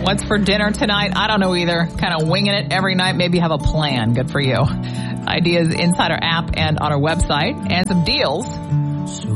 What's for dinner tonight? I don't know either. Kind of winging it every night. Maybe have a plan. Good for you. Ideas inside our app and on our website, and some deals